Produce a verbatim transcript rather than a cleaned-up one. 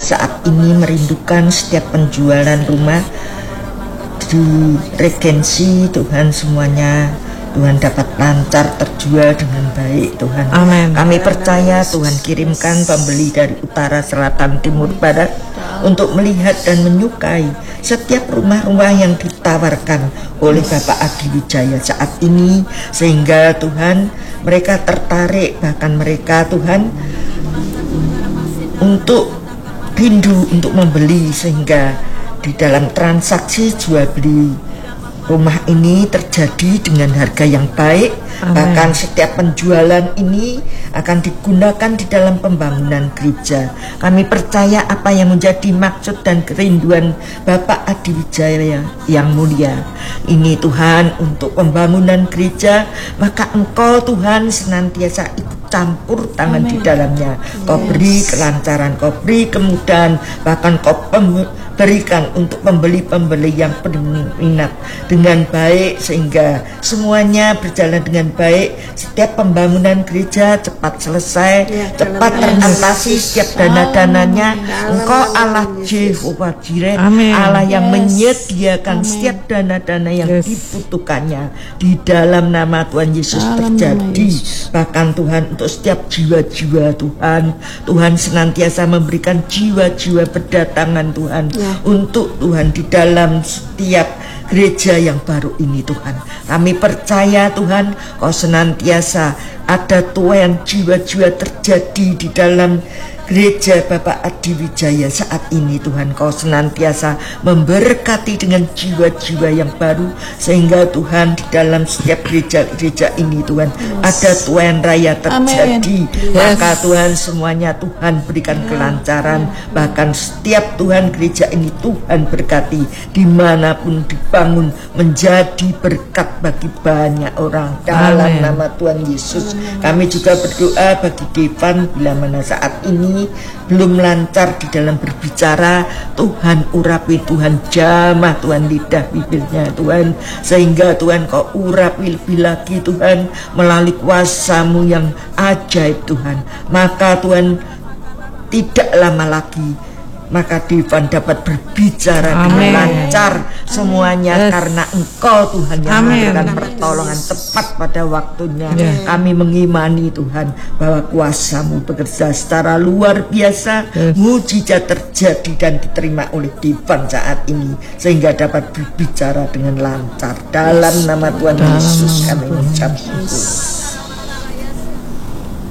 saat ini merindukan setiap penjualan rumah di Regensi, Tuhan, semuanya Tuhan dapat lancar terjual dengan baik, Tuhan. Amin. Kami percaya Tuhan kirimkan pembeli dari utara, selatan, timur, barat untuk melihat dan menyukai setiap rumah-rumah yang ditawarkan oleh Bapak Adi Wijaya saat ini, sehingga Tuhan mereka tertarik, bahkan mereka Tuhan untuk rindu untuk membeli, sehingga di dalam transaksi jual beli rumah ini terjadi dengan harga yang baik. Amen. Bahkan setiap penjualan ini akan digunakan di dalam pembangunan gereja. Kami percaya apa yang menjadi maksud dan kerinduan Bapak Adi Wijaya yang mulia ini, Tuhan, untuk pembangunan gereja, maka Engkau, Tuhan, senantiasa ikut campur tangan. Amen. Di dalamnya. Kau yes. beri kelancaran, Kau beri kemudahan, bahkan Kau berikan untuk pembeli-pembeli yang berminat dengan baik, sehingga semuanya berjalan dengan baik. Setiap pembangunan gereja cepat selesai, ya, cepat teratasi setiap dana-dananya. Engkau Allah Jehovah Jireh, Allah yang yes. menyediakan Amen. Setiap dana-dana yang yes. dibutuhkannya. Di dalam nama Tuhan Yesus dalam terjadi. Yesus. Bahkan Tuhan, untuk setiap jiwa-jiwa Tuhan, Tuhan senantiasa memberikan jiwa-jiwa berdatangan, Tuhan, ya. Untuk Tuhan di dalam setiap gereja yang baru ini, Tuhan. Kami percaya, Tuhan, Kau senantiasa ada Tuhan jiwa-jiwa terjadi di dalam gereja Bapak Adi Wijaya saat ini, Tuhan. Kau senantiasa memberkati dengan jiwa-jiwa yang baru, sehingga Tuhan di dalam setiap gereja-gereja ini, Tuhan, yes. ada Tuhan Raya terjadi. Yes. Maka Tuhan, semuanya Tuhan berikan kelancaran. Bahkan setiap Tuhan gereja ini Tuhan berkati, dimanapun dibangun menjadi berkat bagi banyak orang. Dalam Amen. Nama Tuhan Yesus. Amen. Kami juga berdoa bagi Devan, bila mana saat ini belum lancar di dalam berbicara, Tuhan urapi, Tuhan jamah, Tuhan lidah bibirnya, Tuhan, sehingga Tuhan Kau urapi lebih lagi, Tuhan, melalui kuasa-Mu yang ajaib, Tuhan. Maka Tuhan, tidak lama lagi maka Devan dapat berbicara Amen. Dengan lancar semuanya, yes. karena Engkau, Tuhan, yang memberikan pertolongan tepat pada waktunya. Yes. Kami mengimani, Tuhan, bahwa kuasa-Mu bekerja secara luar biasa, yes. mujizat terjadi dan diterima oleh Devan saat ini, sehingga dapat berbicara dengan lancar. Dalam yes. nama Tuhan Yesus kami mengucap syukur.